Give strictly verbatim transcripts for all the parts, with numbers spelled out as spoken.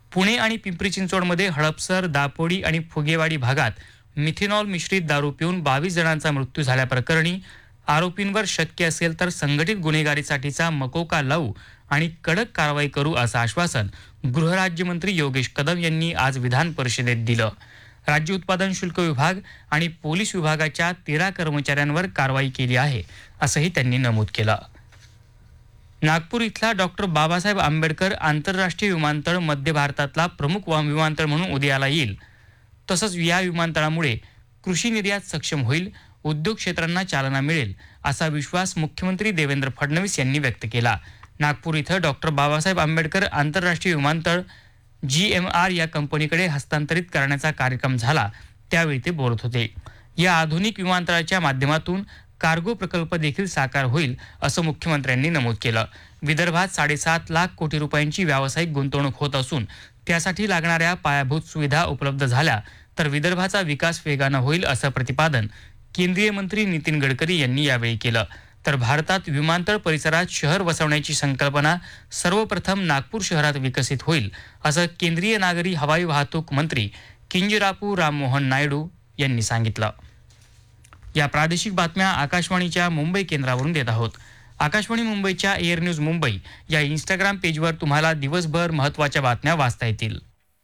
पुणे आणि पिंपरी चिंचवडमध्ये हडपसर, दापोडी आणि फुगेवाडी भागात मिथेनॉल मिश्रित दारू पिऊन बावीस जणांचा मृत्यू झाल्याप्रकरणी आरोपींवर शक्य असेल तर संघटित गुन्हेगारीसाठीचा मकोका लावू आणि कडक कारवाई करू असं आश्वासन गृहराज्यमंत्री योगेश कदम यांनी आज विधान परिषदेत दिलं. राज्य उत्पादन शुल्क विभाग आणि पोलीस विभागाच्या तेरा कर्मचाऱ्यांवर कारवाई केली आहे असंही त्यांनी नमूद केलं. नागपूर इथला डॉक्टर बाबासाहेब आंबेडकर आंतरराष्ट्रीय विमानतळ मध्य भारतातला प्रमुख विमानतळ म्हणून उदयाला येईल. तसंच या विमानतळामुळे कृषी निर्यात सक्षम होईल, उद्योग क्षेत्रांना चालना मिळेल असा विश्वास मुख्यमंत्री देवेंद्र फडणवीस यांनी व्यक्त केला. नागपूर इथं डॉक्टर बाबासाहेब आंबेडकर आंतरराष्ट्रीय विमानतळ जी एम आर या कंपनीकडे हस्तांतरित करण्याचा कार्यक्रम झाला त्यावेळी ते बोलत होते. या आधुनिक विमानतळाच्या माध्यमातून कार्गो प्रकल्प देखील साकार होईल असं मुख्यमंत्र्यांनी नमूद केलं. विदर्भात साडेसात लाख कोटी रुपयांची व्यावसायिक गुंतवणूक होत असून त्यासाठी लागणाऱ्या पायाभूत सुविधा उपलब्ध झाल्या तर विदर्भाचा विकास वेगानं होईल असं प्रतिपादन केंद्रीय मंत्री नितीन गडकरी यांनी यावेळी केलं. तर भारतात विमानतळ परिसरात शहर वसवण्याची संकल्पना सर्वप्रथम नागपूर शहरात विकसित होईल असं केंद्रीय नागरी हवाई वाहतूक मंत्री किंजरापू राममोहन नायडू यांनी सांगितलं. या प्रादेशिक बातम्या आकाशवाणीच्या मुंबई केंद्रावरून देत आहोत. आकाशवाणी मुंबईच्या एअर न्यूज मुंबई या इंस्टाग्राम पेजवर तुम्हाला दिवसभर महत्त्वाच्या बातम्या वाचता येतील.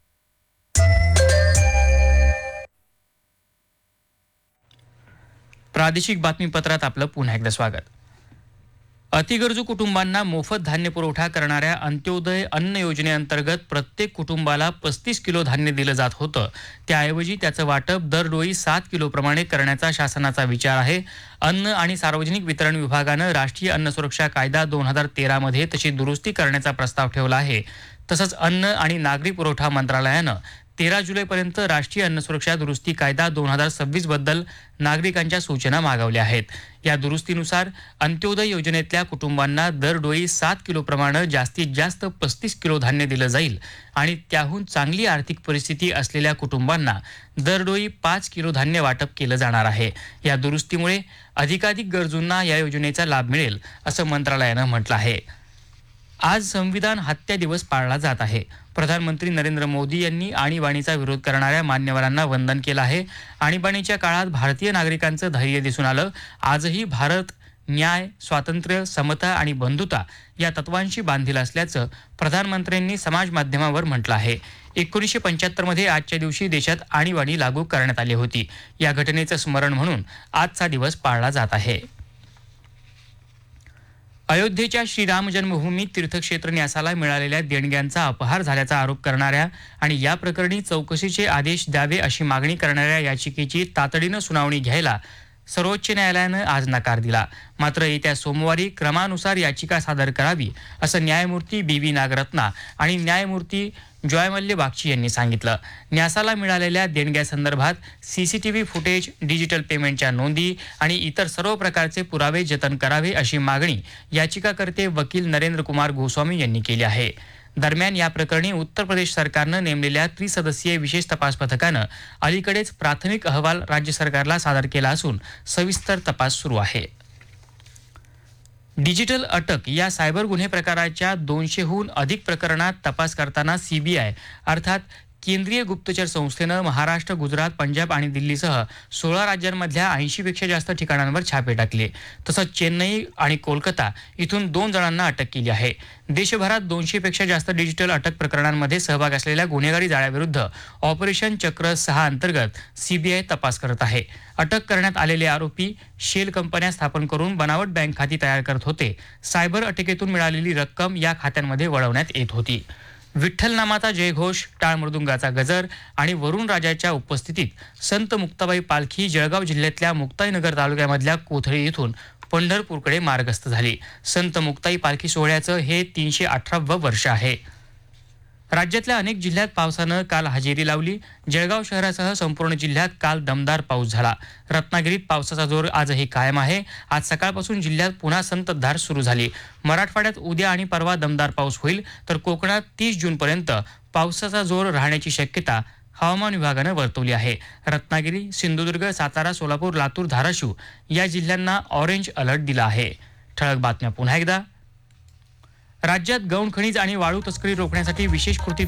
प्रादेशिक बातमीपत्रात आपलं पुन्हा एकदा स्वागत. अतिगरजू कुटुंबांना मोफत धान्य पुरवठा करणाऱ्या अंत्योदय अन्न योजनेअंतर्गत प्रत्येक कुटुंबाला पस्तीस किलो धान्य दिलं जात होतं. त्याऐवजी त्याचं वाटप दरडोळी सात किलो प्रमाणे करण्याचा शासनाचा विचार आहे. अन्न आणि सार्वजनिक वितरण विभागानं राष्ट्रीय अन्न सुरक्षा कायदा दोन हजार तेरा मध्ये तशी दुरुस्ती करण्याचा प्रस्ताव ठेवला आहे. तसंच अन्न आणि नागरी पुरवठा मंत्रालयानं तेरा जुलैपर्यंत राष्ट्रीय अन्न सुरक्षा दुरुस्ती कायदा दोन हजार सव्वीस बद्दल नागरिकांच्या सूचना मागवल्या आहेत. या दुरुस्तीनुसार अंत्योदय योजनेतल्या कुटुंबांना दरडोळी सात किलो प्रमाणे जास्तीत जास्त पस्तीस किलो धान्य दिलं जाईल आणि त्याहून चांगली आर्थिक परिस्थिती असलेल्या कुटुंबांना दरडोळी पाच किलो धान्य वाटप केलं जाणार आहे. या दुरुस्तीमुळे अधिकाधिक गरजूंना या योजनेचा लाभ मिळेल असं मंत्रालयानं म्हटलं आहे. आज संविधान हत्या दिवस पाळला जात आहे. प्रधानमंत्री नरेंद्र मोदी यांनी आणीबाणीचा विरोध करणाऱ्या मान्यवरांना वंदन केलं आहे. आणीबाणीच्या काळात भारतीय नागरिकांचं धैर्य दिसून आलं. आजही भारत न्याय, स्वातंत्र्य, समता आणि बंधुता या तत्वांशी बांधील असल्याचं प्रधानमंत्र्यांनी समाज माध्यमावर म्हटलं आहे. एकोणीसशे पंच्याहत्तर मध्ये आजच्या दिवशी देशात आणीबाणी लागू करण्यात आली होती. या घटनेचं स्मरण म्हणून आजचा दिवस पाळला जात आहे. अयोध्येच्या श्रीराम जन्मभूमी तीर्थक्षेत्र न्यासाला मिळालेल्या देणग्यांचा अपहार झाल्याचा आरोप करणाऱ्या आणि या प्रकरणी चौकशीचे आदेश द्यावे अशी मागणी करणाऱ्या याचिकेची तातडीनं सुनावणी घ्यायला सर्वोच्च न्यायालयानं आज नकार दिला. मात्र येत्या सोमवारी क्रमानुसार याचिका सादर करावी असं न्यायमूर्ती बी व्ही नागरत्ना आणि न्यायमूर्ती जॉयमल्य बागची यांनी सांगितलं. न्यासाला मिळालेल्या देणग्यासंदर्भात सीसीटीव्ही फुटेज, डिजिटल पेमेंटच्या नोंदी आणि इतर सर्व प्रकारचे पुरावे जतन करावे अशी मागणी याचिकाकर्ते वकील नरेंद्र कुमार गोस्वामी यांनी केली आहे. दरम्यान या प्रकरणी उत्तर प्रदेश सरकारनं नेमलेल्या त्रिसदस्यीय विशेष तपास पथकानं अलीकडेच प्राथमिक अहवाल राज्य सरकारला सादर केला असून सविस्तर तपास सुरू आहे. डिजिटल अटक या सायबर गुन्हे प्रकाराच्या दोनशेहून अधिक प्रकरणात तपास करताना सीबीआय अर्थात केंद्रीय गुप्तचर संस्थेनं महाराष्ट्र, गुजरात, पंजाब आणि दिल्लीसह सोळा राज्यांमधल्या ऐंशी पेक्षा जास्त ठिकाणांवर छापे टाकले. तसंच चेन्नई आणि कोलकाता इथून दोन जणांना अटक केली आहे. देशभरात दोनशे पेक्षा जास्त डिजिटल अटक प्रकरणांमध्ये सहभाग असलेल्या गुन्हेगारी जाळ्याविरुद्ध ऑपरेशन चक्र सहा अंतर्गत सीबीआय तपास करत आहे. अटक करण्यात आलेले आरोपी शेल कंपन्या स्थापन करून बनावट बँक खाती तयार करत होते. सायबर अटकेतून मिळालेली रक्कम या खात्यांमध्ये वळवण्यात येत होती. विठ्ठल नामाचा जयघोष, टाळ मृदुंगाचा गजर आणि वरुण राजाच्या उपस्थितीत संत मुक्ताबाई पालखी जळगाव जिल्ह्यातल्या मुक्ताईनगर तालुक्यामधल्या कोथळी येथून पंढरपूरकडे मार्गस्थ झाली. संत मुक्ताई पालखी सोहळ्याचं हे तीनशे अठरावं वर्ष आहे. राज्यातल्या अनेक जिल्ह्यात पावसानं काल हजेरी लावली. जळगाव शहरासह संपूर्ण जिल्ह्यात काल दमदार पाऊस झाला. रत्नागिरीत पावसाचा जोर आजही कायम आहे. आज सकाळपासून जिल्ह्यात पुन्हा संततधार सुरू झाली. मराठवाड्यात उद्या आणि परवा दमदार पाऊस होईल तर कोकणात तीस जूनपर्यंत पावसाचा जोर राहण्याची शक्यता हवामान विभागानं वर्तवली आहे. रत्नागिरी, सिंधुदुर्ग, सातारा, सोलापूर, लातूर, धाराशिव या जिल्ह्यांना ऑरेंज अलर्ट दिला आहे. ठळक बातम्या पुन्हा एकदा. राज्यात गौण खनिज आणि वाळू तस्करी रोखण्यासाठी विशेष कृती